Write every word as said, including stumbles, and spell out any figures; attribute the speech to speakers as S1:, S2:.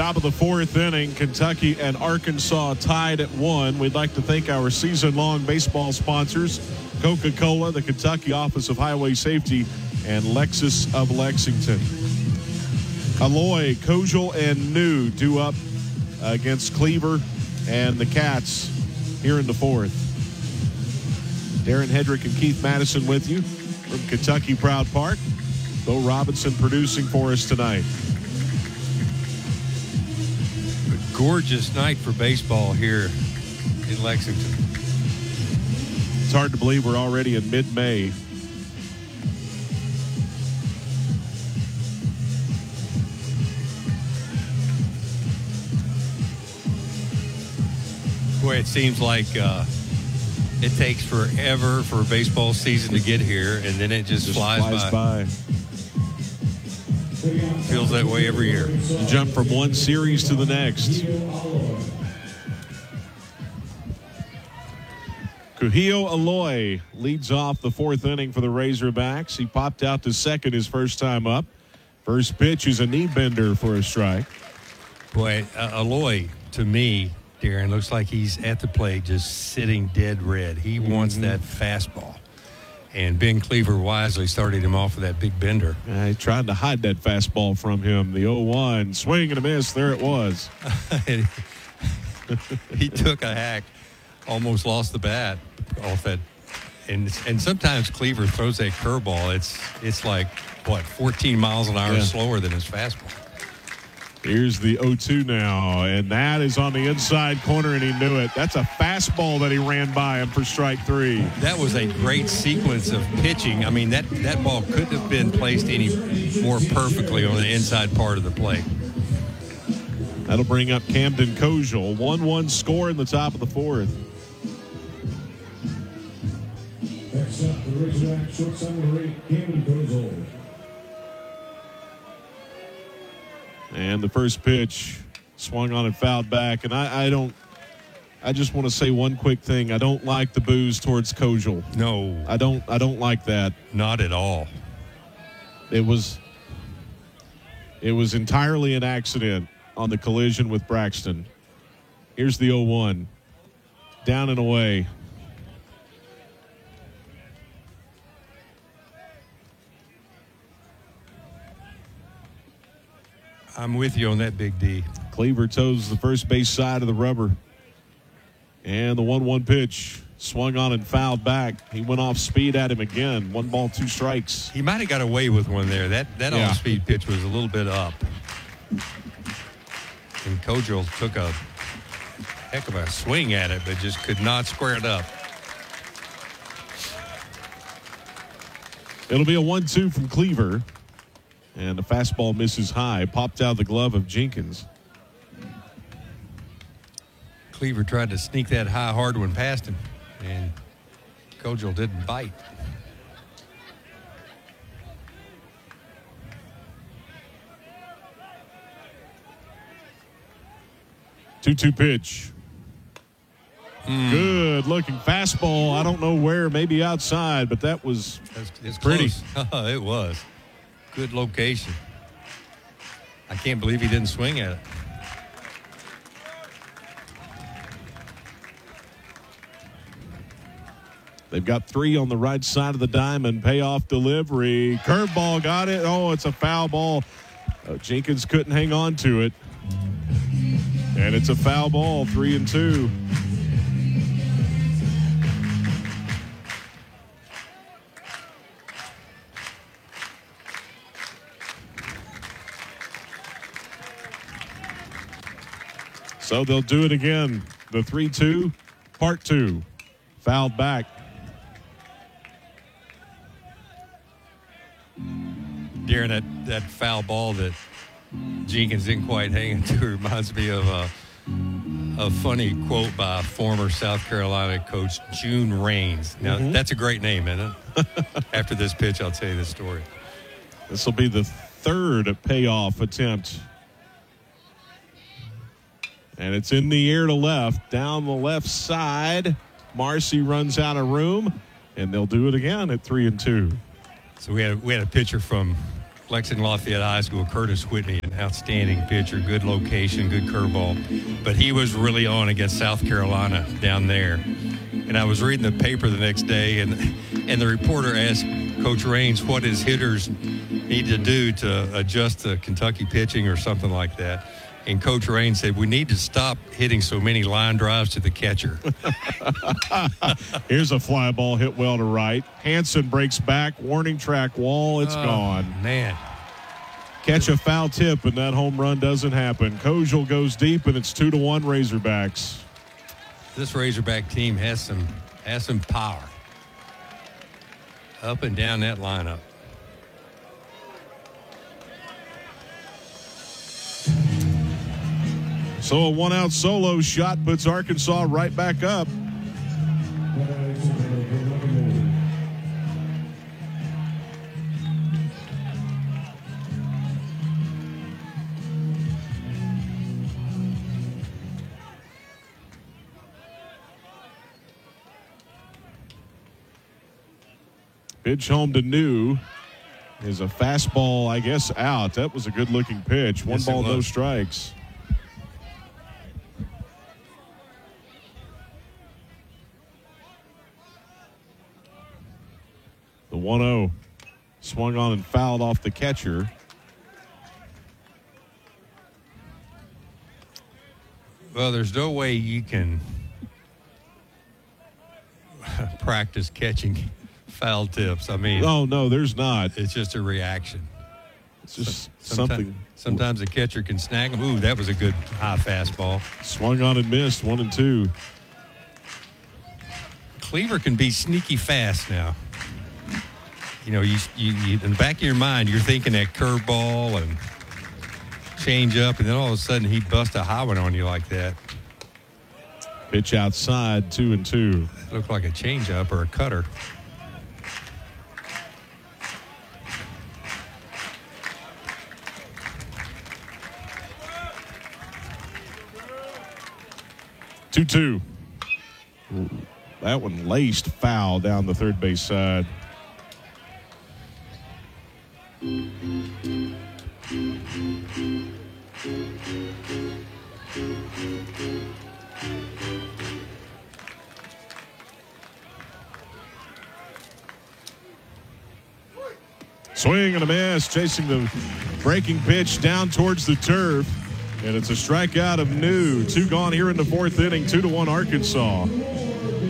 S1: Top of the fourth inning, Kentucky and Arkansas tied at one. We'd like to thank our season-long baseball sponsors, Coca-Cola, the Kentucky Office of Highway Safety, and Lexus of Lexington. Aloy, Kojal, and New due up against Cleaver and the Cats here in the fourth. Darren Hedrick and Keith Madison with you from Kentucky Proud Park. Bo Robinson producing for us tonight.
S2: A gorgeous night for baseball here in Lexington.
S1: It's hard to believe we're already in mid-May.
S2: Boy, it seems like uh, it takes forever for a baseball season to get here, and then it just,
S1: just
S2: flies,
S1: flies
S2: by.
S1: by.
S2: Feels that way every year.
S1: You jump from one series to the next. Kuhio Aloy leads off the fourth inning for the Razorbacks. He popped out to second his first time up. First pitch is a knee bender for a strike.
S2: Boy, uh, Aloy, to me, Darren, looks like he's at the plate just sitting dead red. He mm-hmm. wants that fastball. And Ben Cleaver wisely started him off with that big bender.
S1: Uh, he tried to hide that fastball from him. The oh one, swing and a miss. There it was.
S2: He took a hack, almost lost the bat off that. And and sometimes Cleaver throws that curveball. It's it's like, what, fourteen miles an hour yeah. slower than his fastball.
S1: Here's the oh two now, and that is on the inside corner, and he knew it. That's a fastball that he ran by him for strike three.
S2: That was a great sequence of pitching. I mean, that, that ball couldn't have been placed any more perfectly on the inside part of the plate.
S1: That'll bring up Camden Kojal. one one score in the top of the fourth.
S3: Next up, the Razorback shortstop number eight, Camden Kojal.
S1: And the first pitch swung on and fouled back. And I, I don't, I just want to say one quick thing. I don't like the boos towards Kojal.
S2: No.
S1: I don't, I don't like that.
S2: Not at all.
S1: It was, it was entirely an accident on the collision with Braxton. Here's the oh one. Down and away.
S2: I'm with you on that, Big D.
S1: Cleaver toes the first base side of the rubber. And the one one pitch swung on and fouled back. He went off speed at him again. One ball, two strikes.
S2: He might have got away with one there. That that yeah. off-speed pitch was a little bit up. And Kojal took a heck of a swing at it, but just could not square it up.
S1: It'll be a one two from Cleaver. And the fastball misses high. Popped out of the glove of Jenkins.
S2: Cleaver tried to sneak that high hard one past him, and Kojal didn't bite.
S1: two two pitch. Mm. Good looking fastball. I don't know where, maybe outside, but that was
S2: it's, it's
S1: pretty.
S2: Close. It was. Good location. I can't believe he didn't swing at it.
S1: They've got three on the right side of the diamond. Payoff delivery. Curveball got it. Oh, it's a foul ball. Uh, Jenkins couldn't hang on to it. And it's a foul ball, three and two. So they'll do it again. The three two, part two. Fouled back.
S2: Darren, that, that foul ball that Jenkins didn't quite hang into reminds me of a, a funny quote by former South Carolina coach June Raines. Now, mm-hmm. that's a great name, isn't it? After this pitch, I'll tell you the story.
S1: This will be the third payoff attempt. And it's in the air to left, down the left side. Marcy runs out of room, and they'll do it again at three and two.
S2: So we had we had a pitcher from Lexington Lafayette High School, Curtis Whitney, an outstanding pitcher, good location, good curveball. But he was really on against South Carolina down there. And I was reading the paper the next day, and and the reporter asked Coach Raines what his hitters need to do to adjust to Kentucky pitching or something like that. And Coach Raines said, we need to stop hitting so many line drives to the catcher.
S1: Here's a fly ball hit well to right. Hanson breaks back, warning track wall. It's
S2: oh,
S1: gone.
S2: Man.
S1: Catch a foul tip, and that home run doesn't happen. Kojal goes deep, and it's two to one Razorbacks.
S2: This Razorback team has some has some power up and down that lineup.
S1: So a one-out solo shot puts Arkansas right back up. Pitch home to New is a fastball, I guess, out. That was a good-looking pitch. One
S2: Yes,
S1: ball, no strikes. The one oh swung on and fouled off the catcher.
S2: Well, there's no way you can practice catching foul tips. I mean,
S1: Oh, no, there's not.
S2: it's just a reaction.
S1: It's just
S2: Sometimes,
S1: something.
S2: sometimes the catcher can snag them. Ooh, that was a good high fastball.
S1: Swung on and missed, one and two.
S2: Cleaver can be sneaky fast now. You know, you, you, you in the back of your mind, you're thinking that curveball and change up, and then all of a sudden he'd bust a high one on you like that.
S1: Pitch outside, two and two.
S2: It looked like a changeup or a cutter.
S1: two two. That one laced foul down the third base side. Swing and a miss, chasing the breaking pitch down towards the turf. And it's a strikeout of New. Two gone here in the fourth inning, two to one Arkansas.